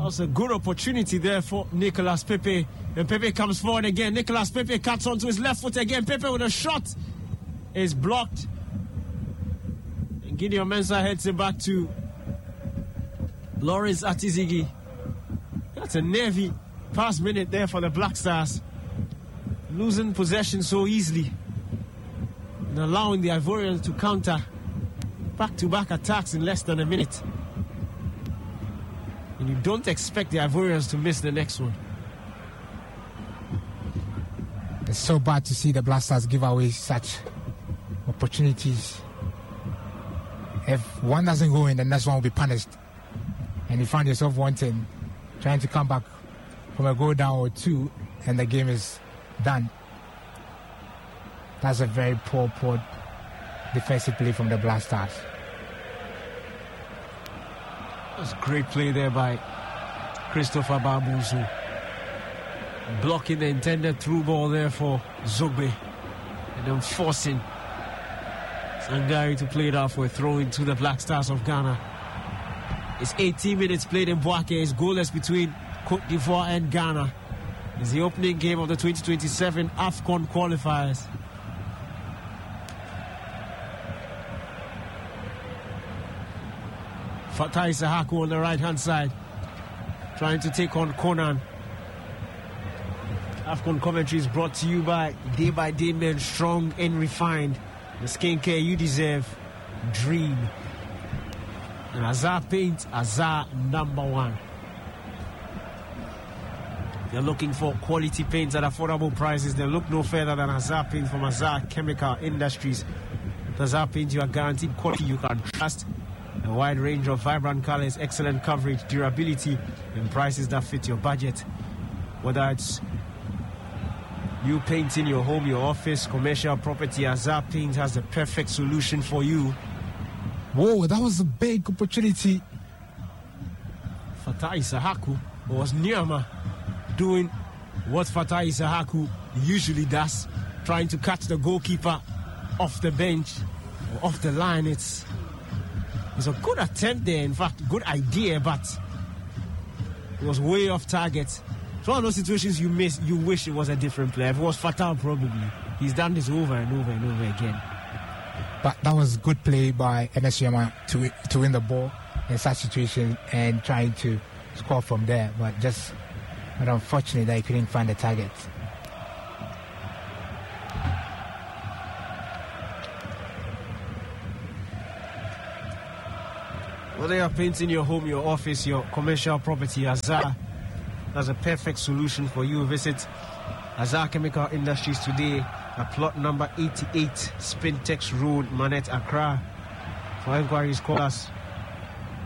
was a good opportunity there for Nicolas Pepe. And Pepe comes forward again. Nicolas Pepe cuts onto his left foot again. Pepe with a shot is blocked. And Gideon Mensah heads it back to Lawrence Atizigi. That's a nervy past minute there for the Black Stars. Losing possession so easily and allowing the Ivorians to counter back-to-back attacks in less than a minute. And you don't expect the Ivorians to miss the next one. It's so bad to see the Black Stars give away such opportunities. If one doesn't go in, the next one will be punished. And you find yourself wanting, trying to come back from a goal down or two, and the game is done. That's a very poor defensive play from the Black Stars. That's great play there by Christopher Babuzu. Blocking the intended through ball there for Zogbe. And then forcing Sangari to play it out for a throw into the Black Stars of Ghana. It's 18 minutes played in Bouake. It's goalless between Côte d'Ivoire and Ghana. It's the opening game of the 2027 AFCON qualifiers. Fatai Sahaku on the right-hand side, trying to take on Conan. AFCON commentary is brought to you by Day Men, strong and refined. The skincare you deserve, dream. And Azar Paint, Azar #1. If you're looking for quality paints at affordable prices, then look no further than Azar Paint from Azar Chemical Industries. With Azar Paint, you are guaranteed quality you can trust. A wide range of vibrant colors, excellent coverage, durability, and prices that fit your budget. Whether it's you painting your home, your office, commercial property, Azar Paint has the perfect solution for you. Whoa, that was a big opportunity. Fatai Sahaku was Nyama doing what Fatai Sahaku usually does, trying to catch the goalkeeper off the bench or off the line. It's a good attempt there, in fact, good idea, but it was way off target. It's one of those situations you wish it was a different player. If it was Fatal, probably. He's done this over and over and over again. But that was good play by NSUMA to win the ball in such situation and trying to score from there. But unfortunately that he couldn't find the target. Whether you're painting your home, your office, your commercial property, Azar has a perfect solution for you. Visit Azar Chemical Industries today at plot number 88 Spintex Road, Manette, Accra. For inquiries, call us